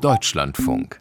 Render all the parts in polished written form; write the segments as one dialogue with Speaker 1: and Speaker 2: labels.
Speaker 1: Deutschlandfunk.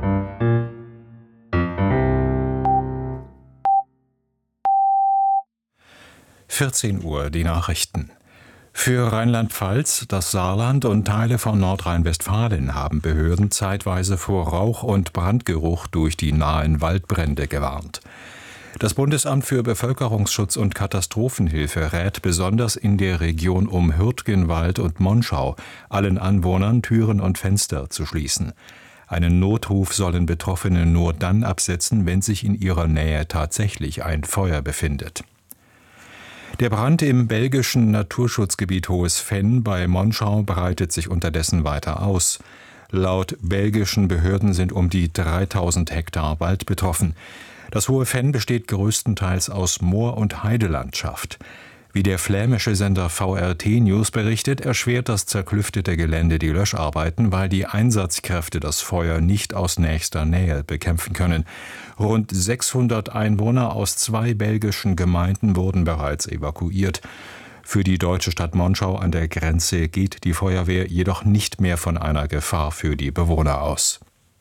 Speaker 2: Uhr, die Nachrichten. Für Rheinland-Pfalz, das Saarland und Teile von Nordrhein-Westfalen haben Behörden zeitweise vor Rauch- und Brandgeruch durch die nahen Waldbrände gewarnt. Das Bundesamt für Bevölkerungsschutz und Katastrophenhilfe rät besonders in der Region um Hürtgenwald und Monschau allen Anwohnern Türen und Fenster zu schließen. Einen Notruf sollen Betroffene nur dann absetzen, wenn sich in ihrer Nähe tatsächlich ein Feuer befindet. Der Brand im belgischen Naturschutzgebiet Hohes Venn bei Monschau breitet sich unterdessen weiter aus. Laut belgischen Behörden sind um die 3000 Hektar Wald betroffen. Das Hohe Venn besteht größtenteils aus Moor- und Heidelandschaft. Wie der flämische Sender VRT News berichtet, erschwert das zerklüftete Gelände die Löscharbeiten, weil die Einsatzkräfte das Feuer nicht aus nächster Nähe bekämpfen können. Rund 600 Einwohner aus 2 belgischen Gemeinden wurden bereits evakuiert. Für die deutsche Stadt Monschau an der Grenze geht die Feuerwehr jedoch nicht mehr von einer Gefahr für die Bewohner aus.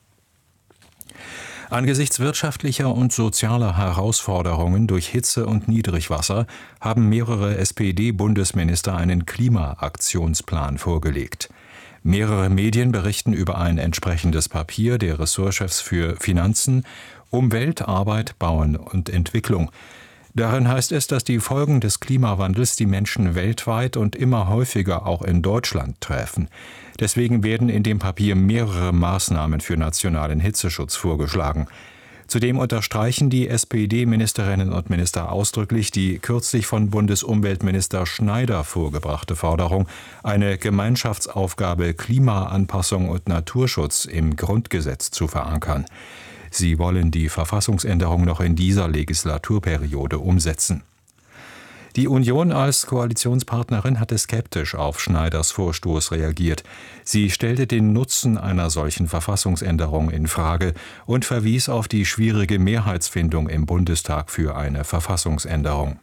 Speaker 2: Angesichts wirtschaftlicher und sozialer Herausforderungen durch Hitze und Niedrigwasser haben mehrere SPD-Bundesminister einen Klimaaktionsplan vorgelegt. Mehrere Medien berichten über ein entsprechendes Papier der Ressortchefs für Finanzen, Umwelt, Arbeit, Bauen und Entwicklung. Darin heißt es, dass die Folgen des Klimawandels die Menschen weltweit und immer häufiger auch in Deutschland treffen. Deswegen werden in dem Papier mehrere Maßnahmen für nationalen Hitzeschutz vorgeschlagen. Zudem unterstreichen die SPD-Ministerinnen und Minister ausdrücklich die kürzlich von Bundesumweltminister Schneider vorgebrachte Forderung, eine Gemeinschaftsaufgabe Klimaanpassung und Naturschutz im Grundgesetz zu verankern. Sie wollen die Verfassungsänderung noch in dieser Legislaturperiode umsetzen. Die Union als Koalitionspartnerin hatte skeptisch auf Schneiders Vorstoß reagiert. Sie stellte den Nutzen einer solchen Verfassungsänderung in Frage und verwies auf die schwierige Mehrheitsfindung im Bundestag für eine Verfassungsänderung.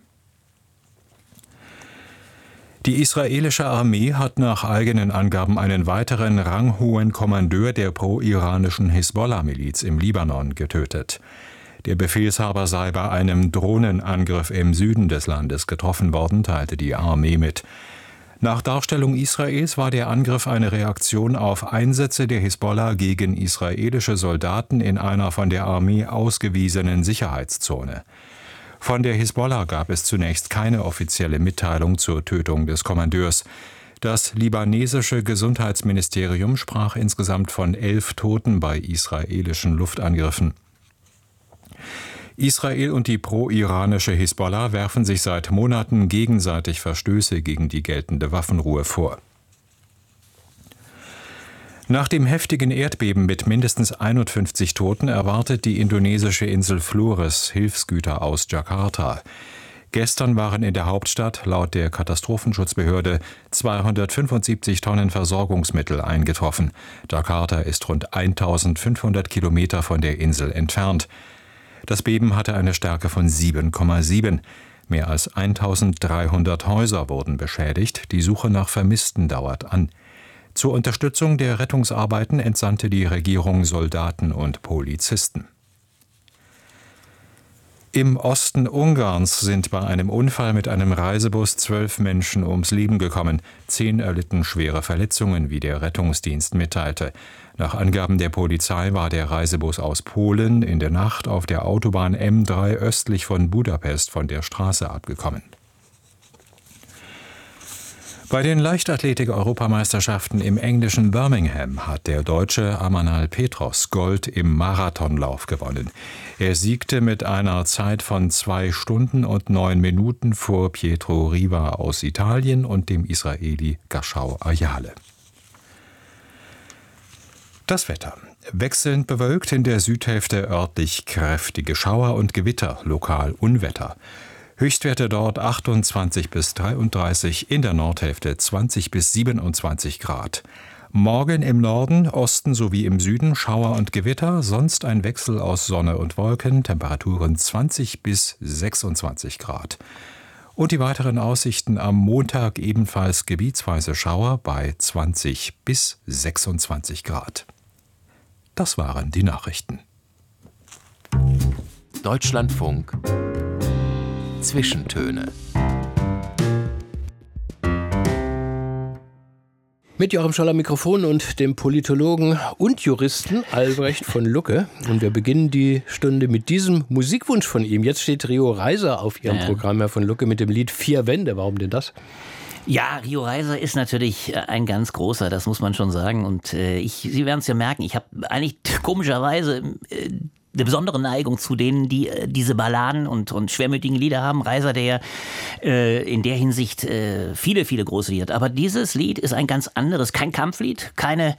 Speaker 2: Die israelische Armee hat nach eigenen Angaben einen weiteren ranghohen Kommandeur der pro-iranischen Hisbollah-Miliz im Libanon getötet. Der Befehlshaber sei bei einem Drohnenangriff im Süden des Landes getroffen worden, teilte die Armee mit. Nach Darstellung Israels war der Angriff eine Reaktion auf Einsätze der Hisbollah gegen israelische Soldaten in einer von der Armee ausgewiesenen Sicherheitszone. Von der Hisbollah gab es zunächst keine offizielle Mitteilung zur Tötung des Kommandeurs. Das libanesische Gesundheitsministerium sprach insgesamt von 11 Toten bei israelischen Luftangriffen. Israel und die pro-iranische Hisbollah werfen sich seit Monaten gegenseitig Verstöße gegen die geltende Waffenruhe vor. Nach dem heftigen Erdbeben mit mindestens 51 Toten erwartet die indonesische Insel Flores Hilfsgüter aus Jakarta. Gestern waren in der Hauptstadt laut der Katastrophenschutzbehörde 275 Tonnen Versorgungsmittel eingetroffen. Jakarta ist rund 1500 Kilometer von der Insel entfernt. Das Beben hatte eine Stärke von 7,7. Mehr als 1300 Häuser wurden beschädigt. Die Suche nach Vermissten dauert an. Zur Unterstützung der Rettungsarbeiten entsandte die Regierung Soldaten und Polizisten. Im Osten Ungarns sind bei einem Unfall mit einem Reisebus 12 Menschen ums Leben gekommen. 10 erlitten schwere Verletzungen, wie der Rettungsdienst mitteilte. Nach Angaben der Polizei war der Reisebus aus Polen in der Nacht auf der Autobahn M3 östlich von Budapest von der Straße abgekommen. Bei den Leichtathletik-Europameisterschaften im englischen Birmingham hat der Deutsche Amanal Petros Gold im Marathonlauf gewonnen. Er siegte mit einer Zeit von 2 Stunden und 9 Minuten vor Pietro Riva aus Italien und dem Israeli Gashau Ayale. Das Wetter. Wechselnd bewölkt, in der Südhälfte örtlich kräftige Schauer und Gewitter, lokal Unwetter. Höchstwerte dort 28 bis 33, in der Nordhälfte 20 bis 27 Grad. Morgen im Norden, Osten sowie im Süden Schauer und Gewitter, sonst ein Wechsel aus Sonne und Wolken, Temperaturen 20 bis 26 Grad. Und die weiteren Aussichten am Montag ebenfalls gebietsweise Schauer bei 20 bis 26 Grad. Das waren die Nachrichten.
Speaker 1: Deutschlandfunk Zwischentöne.
Speaker 3: Mit Joachim Scholl am Mikrofon und dem Politologen und Juristen Albrecht von Lucke. Und wir beginnen die Stunde mit diesem Musikwunsch von ihm. Jetzt steht Rio Reiser auf Ihrem Programm, Herr von Lucke, mit dem Lied Vier Wände. Warum denn das?
Speaker 4: Ja, Rio Reiser ist natürlich ein ganz großer, das muss man schon sagen. Und Sie werden es ja merken, ich habe eigentlich komischerweise eine besondere Neigung zu denen, die diese Balladen und schwermütigen Lieder haben. Reiser, der in der Hinsicht viele, viele große Lieder hat. Aber dieses Lied ist ein ganz anderes, kein Kampflied, keine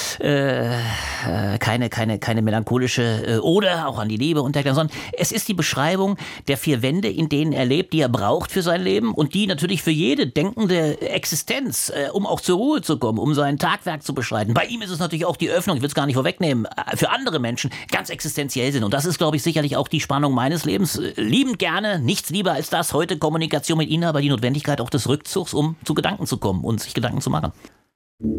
Speaker 4: melancholische Ode auch an die Liebe und dergleichen, sondern es ist die Beschreibung der vier Wände, in denen er lebt, die er braucht für sein Leben und die natürlich für jede denkende Existenz, um auch zur Ruhe zu kommen, um sein Tagwerk zu beschreiten. Bei ihm ist es natürlich auch die Öffnung, ich will es gar nicht vorwegnehmen, für andere Menschen ganz existenziell sind. Und das ist, glaube ich, sicherlich auch die Spannung meines Lebens. Liebend gerne, nichts lieber als das, heute Kommunikation mit Ihnen, aber die Notwendigkeit auch des Rückzugs, um zu Gedanken zu kommen und sich Gedanken zu machen.